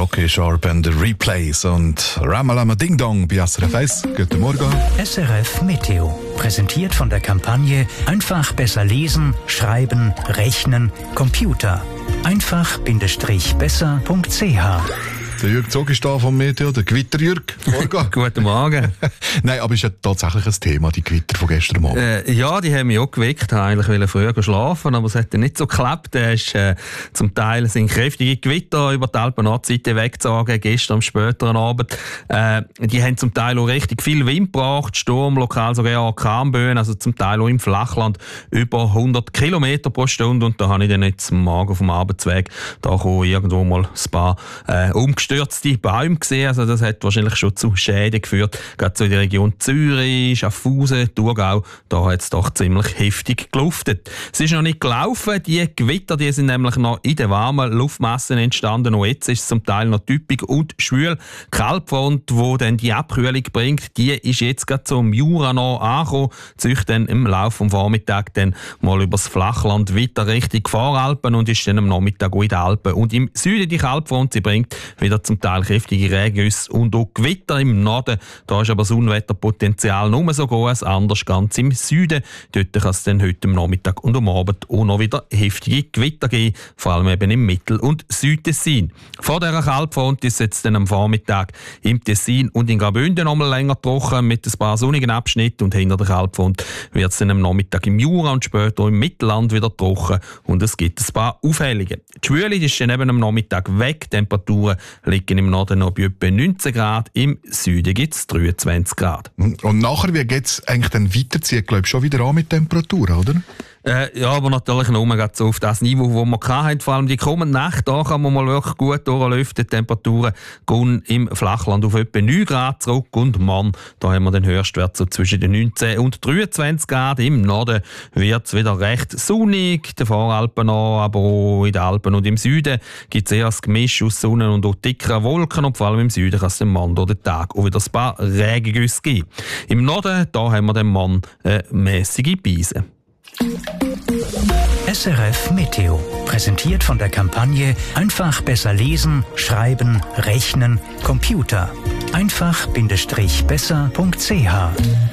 Rocky Sharp and the Replays und Ramalama Ding Dong bei SRF 1. Guten Morgen. SRF Meteo. Präsentiert von der Kampagne Einfach besser lesen, schreiben, rechnen, Computer. Einfach-besser.ch. Der Jürg Zog ist da vom Meteo, der Gewitter-Jürg. Morgen. Guten Morgen. Nein, aber ist ja tatsächlich ein Thema, die Gewitter von gestern Morgen. Ja, die haben mich auch geweckt. Eigentlich wollte früher schlafen, aber es hat dann nicht so geklappt. Zum Teil sind kräftige Gewitter über die Alpen-Nordseite weggezogen, gestern am späteren Abend. Die haben zum Teil auch richtig viel Wind gebracht, Sturm, lokal sogar Orkanböen, also zum Teil auch im Flachland über 100 Kilometer pro Stunde. Und da habe ich dann jetzt morgen auf dem Arbeitsweg da irgendwo mal ein paar umgestürzte Bäume gesehen. Also das hat wahrscheinlich schon zu Schäden geführt. Gerade so in der Region Zürich, Schaffhausen, Thurgau, da hat es doch ziemlich heftig geluftet. Es ist noch nicht gelaufen. Die Gewitter, die sind nämlich noch in den warmen Luftmassen entstanden. Und jetzt ist es zum Teil noch typisch und schwül. Die Kaltfront, die dann die Abkühlung bringt, die ist jetzt gerade so im Jura noch angekommen. Zieht dann im Laufe vom Vormittag dann mal übers Flachland weiter Richtung Voralpen und ist dann am Nachmittag auch in den Alpen. Und im Süden die Kaltfront, sie bringt wieder zum Teil kräftige Regengüsse und auch Gewitter im Norden. Da ist aber das Unwetterpotenzial nur so groß, anders ganz im Süden. Dort kann es dann heute am Nachmittag und am Abend auch noch wieder heftige Gewitter geben, vor allem eben im Mittel- und Südtessin. Vor dieser Kaltfront ist es jetzt dann am Vormittag im Tessin und in Graubünden noch mal länger trocken mit ein paar sonnigen Abschnitten und hinter der Kaltfront wird es dann am Nachmittag im Jura und später im Mittelland wieder trocken und es gibt ein paar Aufhellungen. Die Schwüle ist dann eben am Nachmittag weg, Temperaturen liegen im Norden noch bei etwa 19 Grad, im Süden gibt es 23 Grad. Und nachher, wie geht es eigentlich dann weiterziehen? Glaube ich schon wieder an mit Temperaturen, oder? Ja, aber natürlich nur so auf das Niveau, das wir hatten. Vor allem die kommende Nacht, da kann man mal wirklich gut durchlüften. Die Temperaturen gehen im Flachland auf etwa 9 Grad zurück und morgen, da haben wir den Höchstwert so zwischen den 19 und 23 Grad. Im Norden wird es wieder recht sonnig, die Voralpen noch, aber auch in den Alpen und im Süden gibt es eher ein Gemisch aus Sonne und auch dickeren Wolken und vor allem im Süden kann es den Morgen oder den Tag auch wieder ein paar Regengüsse geben. Im Norden, da haben wir den Morgen mäßige Beise. SRF Meteo. Präsentiert von der Kampagne Einfach besser lesen, schreiben, rechnen, Computer. Einfach-besser.ch